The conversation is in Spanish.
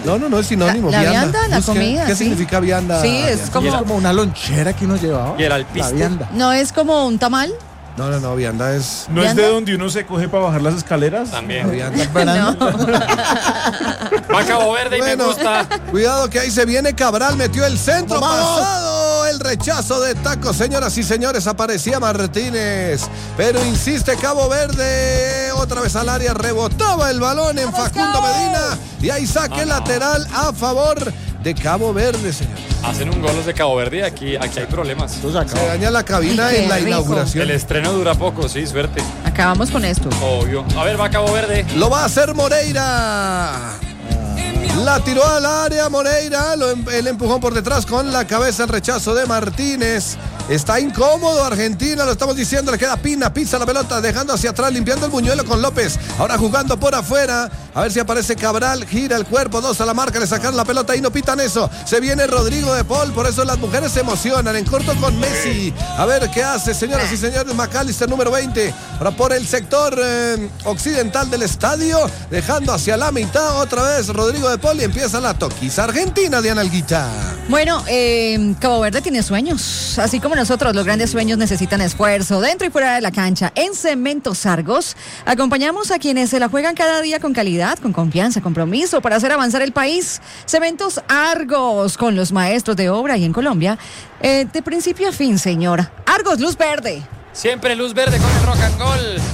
No, es sinónimo. La vianda, la comida. ¿Qué sí. significa vianda? Sí, es Es como... como una lonchera que uno llevaba. ¿Y el alpiste? La vianda. ¿No es como un tamal? No, vianda es... ¿No es ¿Vianda? de donde uno se coge para bajar las escaleras? También. Vianda. No. Va a Cabo Verde y me gusta. Cuidado que ahí se viene Cabral, metió el centro pasado, el rechazo de taco, señoras y señores, aparecía Martínez, pero insiste Cabo Verde, otra vez al área, rebotaba el balón en Facundo Medina y ahí saque lateral a favor de Cabo Verde, señor. Hacen un gol los de Cabo Verde y aquí hay problemas. Se daña la cabina Qué en la rico. inauguración. El estreno dura poco, sí, suerte. Acabamos con esto. Obvio. A ver, va Cabo Verde. Lo va a hacer Moreira. La tiró al área Moreira, el empujón por detrás con la cabeza, el rechazo de Martínez. Está incómodo Argentina, lo estamos diciendo, le queda Pina, pisa la pelota, dejando hacia atrás, limpiando el buñuelo con López. Ahora jugando por afuera, a ver si aparece Cabral, gira el cuerpo, 2 a la marca, le sacaron la pelota y no pitan eso. Se viene Rodrigo de Paul, por eso las mujeres se emocionan, en corto con Messi. A ver qué hace, señoras y señores, McAllister número 20. Ahora por el sector occidental del estadio, dejando hacia la mitad, otra vez Rodrigo de Paul y empieza la toquiza argentina, Diana Alguita. Bueno, Cabo Verde tiene sueños, así como nosotros, los grandes sueños necesitan esfuerzo, dentro y fuera de la cancha. En Cementos Argos, acompañamos a quienes se la juegan cada día con calidad, con confianza, compromiso, para hacer avanzar el país. Cementos Argos, con los maestros de obra y en Colombia, de principio a fin, señora. Argos, luz verde. Siempre luz verde con el rock and roll.